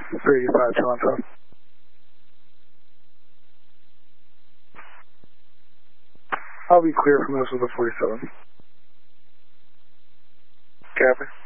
385 215. I'll be clear from this with the 47. Copy.